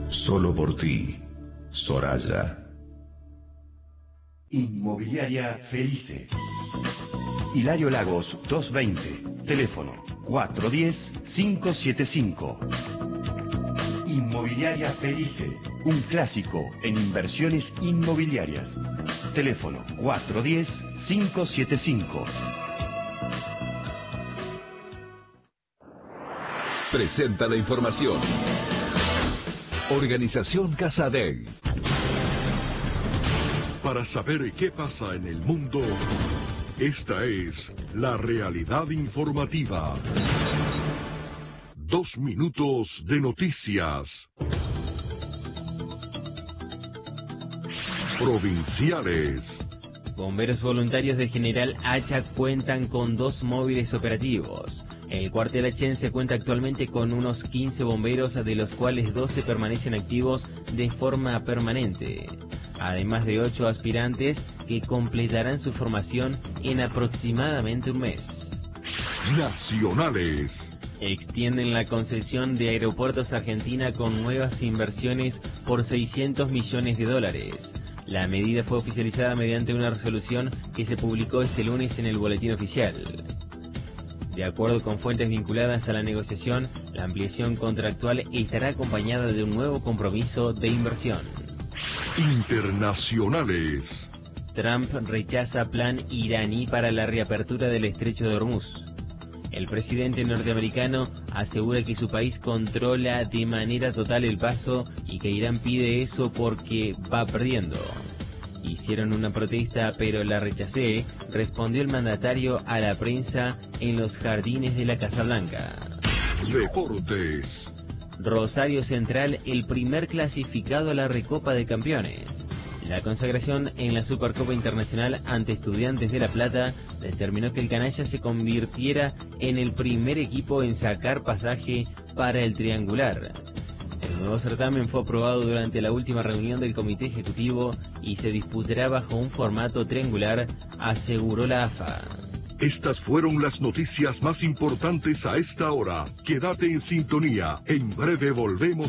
Solo por ti, Soraya. Inmobiliaria Felice. Hilario Lagos 220. Teléfono 410-575. Inmobiliaria Felice. Un clásico en inversiones inmobiliarias. Teléfono 410-575. Presenta la información. Organización Casadeg. Para saber qué pasa en el mundo, esta es la realidad informativa. 2 minutos de noticias. Provinciales. Bomberos voluntarios de General Hacha cuentan con 2 móviles operativos. El cuartel achense cuenta actualmente con unos 15 bomberos, de los cuales 12 permanecen activos de forma permanente, además de 8 aspirantes que completarán su formación en aproximadamente un mes. Nacionales. Extienden la concesión de Aeropuertos Argentina con nuevas inversiones por $600 millones. La medida fue oficializada mediante una resolución que se publicó este lunes en el Boletín Oficial. De acuerdo con fuentes vinculadas a la negociación, la ampliación contractual estará acompañada de un nuevo compromiso de inversión. Internacionales. Trump rechaza plan iraní para la reapertura del estrecho de Hormuz. El presidente norteamericano asegura que su país controla de manera total el paso y que Irán pide eso porque va perdiendo. Hicieron una protesta, pero la rechacé, respondió el mandatario a la prensa en los jardines de la Casa Blanca. Deportes. Rosario Central, el primer clasificado a la Recopa de Campeones. La consagración en la Supercopa Internacional ante Estudiantes de La Plata determinó que el canalla se convirtiera en el primer equipo en sacar pasaje para el triangular. El nuevo certamen fue aprobado durante la última reunión del Comité Ejecutivo y se disputará bajo un formato triangular, aseguró la AFA. Estas fueron las noticias más importantes a esta hora. Quédate en sintonía. En breve volvemos.